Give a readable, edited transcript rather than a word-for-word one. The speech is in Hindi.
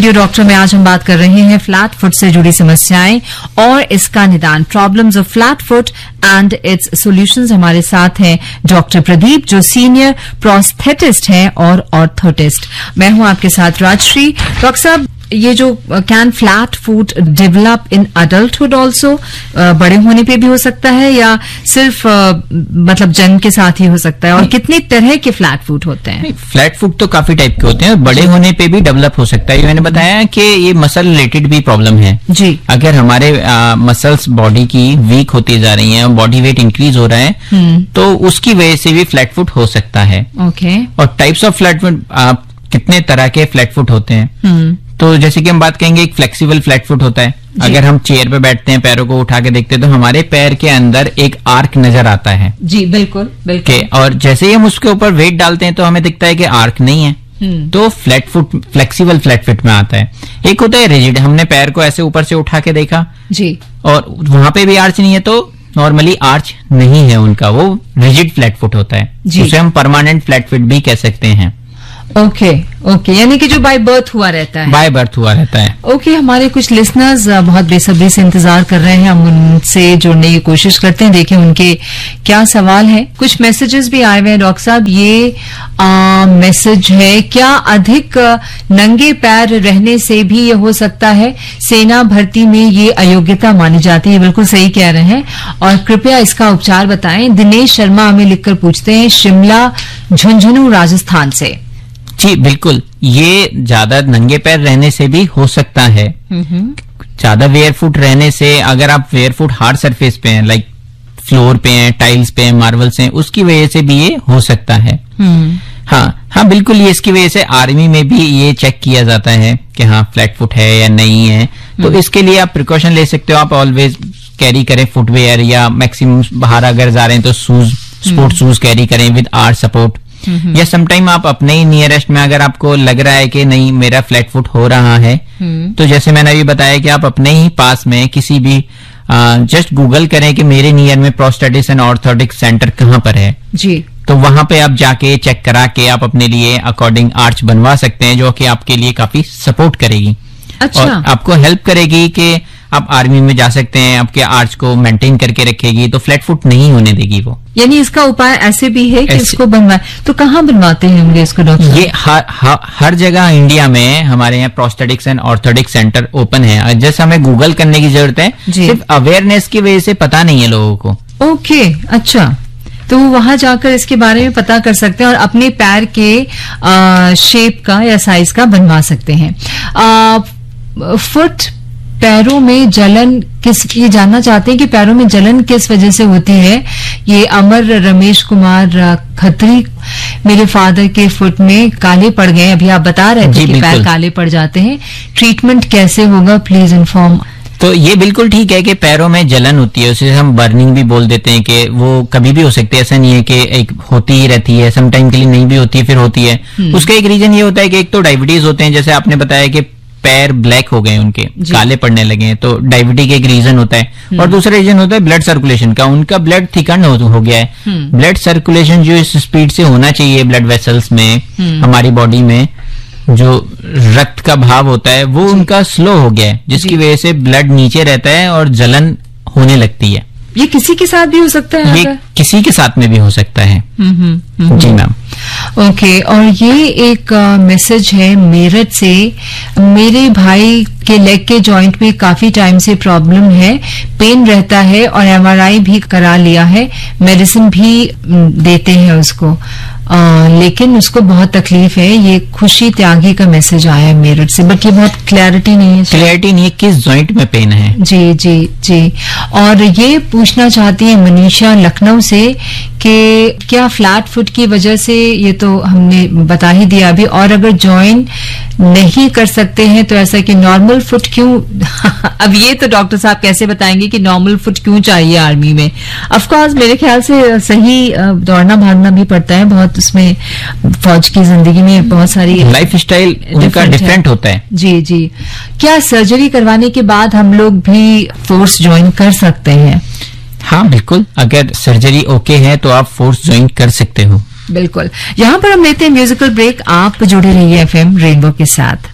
रेडियो डॉक्टर में आज हम बात कर रहे हैं फ्लैट फुट से जुड़ी समस्याएं और इसका निदान, problems of flat foot and it's solutions. हमारे साथ हैं डॉक्टर प्रदीप जो सीनियर प्रोस्थेटिस्ट हैं और ऑर्थोटिस्ट। मैं हूं आपके साथ राजश्री। डॉक्टर साहब, ये जो can flat foot develop in adulthood also, बड़े होने पे भी हो सकता है या सिर्फ मतलब जन्म के साथ ही हो सकता है, और कितनी तरह के फ्लैट फुट होते हैं? फ्लैट फुट तो काफी टाइप के होते हैं, बड़े होने पे भी डेवलप हो सकता है। मैंने बताया कि ये मसल रिलेटेड भी प्रॉब्लम है जी। अगर हमारे मसल्स बॉडी की वीक होती जा रही हैं और बॉडी वेट इंक्रीज हो रहा है तो उसकी वजह से भी फ्लैट फुट हो सकता है। ओके। और टाइप्स ऑफ फ्लैट फुट, कितने तरह के फ्लैट फुट होते हैं, तो जैसे कि हम बात करेंगे, एक फ्लेक्सिबल फ्लैट फुट होता है। अगर हम चेयर पे बैठते हैं, पैरों को उठा के देखते हैं तो हमारे पैर के अंदर एक आर्क नजर आता है। जी बिल्कुल बिल्कुल। और जैसे ही हम उसके ऊपर वेट डालते हैं तो हमें दिखता है कि आर्क नहीं है, तो flat foot flexible flat foot में आता है। एक होता है रिजिड, हमने पैर को ऐसे ऊपर से उठा के देखा जी और वहां पे भी आर्च नहीं है, तो नॉर्मली आर्च नहीं है उनका, वो रिजिड फ्लैट फुट होता है, उसे हम परमानेंट फ्लैट फुट भी कह सकते हैं। ओके ओके, यानी कि जो बाय बर्थ हुआ रहता है। बाय बर्थ हुआ रहता है। ओके, हमारे कुछ लिसनर्स बहुत बेसब्री से इंतजार कर रहे हैं, हम उनसे जुड़ने की कोशिश करते हैं, देखें उनके क्या सवाल है। कुछ मैसेजेस भी आए हुए हैं डॉक्टर साहब। ये मैसेज है, क्या अधिक नंगे पैर रहने से भी ये हो सकता है? सेना भर्ती में ये अयोग्यता मानी जाती है। बिल्कुल सही कह रहे हैं, और कृपया इसका उपचार बताएं। दिनेश शर्मा हमें लिखकर पूछते हैं, शिमला झुंझुनू राजस्थान से। जी बिल्कुल, ये ज्यादा नंगे पैर रहने से भी हो सकता है। ज्यादा वेयर फुट रहने से, अगर आप वेयर फुट हार्ड सरफेस पे हैं, लाइक फ्लोर पे हैं, टाइल्स पे हैं, मार्बल्स हैं, उसकी वजह से भी ये हो सकता है। हाँ बिल्कुल, ये इसकी वजह से आर्मी में भी ये चेक किया जाता है कि हाँ फ्लैट फुट है या नहीं है। तो इसके लिए आप प्रिकॉशन ले सकते हो। आप ऑलवेज कैरी करें फुटवेयर, या मैक्सिमम बाहर अगर जा रहे हैं तो शूज, स्पोर्ट्स शूज कैरी करें विद आर सपोर्ट। या समटाइम आप अपने ही नियरेस्ट में, अगर आपको लग रहा है कि नहीं मेरा फ्लैट फुट हो रहा है, तो जैसे मैंने अभी बताया कि आप अपने ही पास में किसी भी जस्ट गूगल करें कि मेरे नियर में प्रोस्थेटिक्स एंड ऑर्थोटिक्स सेंटर कहाँ पर है जी, तो वहां पे आप जाके चेक करा के आप अपने लिए अकॉर्डिंग आर्च बनवा सकते हैं, जो कि आपके लिए काफी सपोर्ट करेगी। अच्छा। और आपको हेल्प करेगी कि आप आर्मी में जा सकते हैं, आपके आर्च को मेंटेन करके रखेगी, तो फ्लैट फुट नहीं होने देगी वो। यानी इसका उपाय ऐसे भी है कि इसको बनवाए, तो कहाँ बनवाते हैं होंगे इसको डॉक्टर? ये हर जगह इंडिया में हमारे यहाँ prosthetics and orthotics centre open है। जैसे हमें गूगल करने की जरूरत है, सिर्फ अवेयरनेस की वजह से पता नहीं है लोगों को। ओके, अच्छा, तो वहां जाकर इसके बारे में पता कर सकते हैं और अपने पैर के शेप का या साइज का बनवा सकते हैं। फुट, पैरों में जलन ये जानना चाहते हैं कि पैरों में जलन किस वजह से होती है। ये अमर रमेश कुमार खत्री, मेरे फादर के फुट में काले पड़ गए, अभी आप बता रहे थे कि पैर काले पड़ जाते हैं, ट्रीटमेंट कैसे होगा, प्लीज इन्फॉर्म। तो ये बिल्कुल ठीक है कि पैरों में जलन होती है, उसे हम बर्निंग भी बोल देते हैं, कि वो कभी भी हो सकती है, ऐसा नहीं है कि एक होती ही रहती है, सम टाइम के लिए नहीं भी होती है, फिर होती है। उसका एक रीजन ये होता है कि एक तो डायबिटीज होते हैं, जैसे आपने बताया कि पैर ब्लैक हो गए, उनके काले पड़ने लगे हैं, तो डायबिटीज एक रीजन होता है। और दूसरा रीजन होता है ब्लड सर्कुलेशन का, उनका ब्लड थिकन हो गया है। ब्लड सर्कुलेशन जो इस स्पीड से होना चाहिए ब्लड वेसल्स में, हमारी बॉडी में जो रक्त का भाव होता है, वो उनका स्लो हो गया है, जिसकी वजह से ब्लड नीचे रहता है और जलन होने लगती है। ये किसी के साथ भी हो सकता है? ये किसी के साथ में भी हो सकता है। जी मैम। ओके, और ये एक मैसेज है मेरठ से, मेरे भाई के लेग के जॉइंट में काफी टाइम से प्रॉब्लम है, पेन रहता है और एमआरआई भी करा लिया है, मेडिसिन भी देते हैं उसको, लेकिन उसको बहुत तकलीफ है। ये खुशी त्यागी का मैसेज आया है मेरठ से, बट ये बहुत क्लैरिटी नहीं है। क्लैरिटी नहीं है किस जॉइंट में पेन है। जी जी जी। और ये पूछना चाहती है मनीषा लखनऊ से कि क्या फ्लैट फुट की वजह से, ये तो हमने बता ही दिया अभी, और अगर ज्वाइन नहीं कर सकते हैं तो ऐसा कि नॉर्मल फुट क्यों? अब ये तो डॉक्टर साहब कैसे बताएंगे कि नॉर्मल फुट क्यों चाहिए आर्मी में? ऑफकोर्स मेरे ख्याल से सही दौड़ना भागना भी पड़ता है बहुत, उसमें फौज की जिंदगी में बहुत सारी लाइफ स्टाइल उनका डिफरेंट होता है। जी जी। क्या सर्जरी करवाने के बाद हम लोग भी फोर्स ज्वाइन कर सकते हैं? हाँ बिल्कुल, अगर सर्जरी ओके है तो आप फोर्स ज्वाइन कर सकते हो। बिल्कुल। यहाँ पर हम लेते हैं म्यूजिकल ब्रेक, आप जुड़े रहिए एफएम रेनबो के साथ।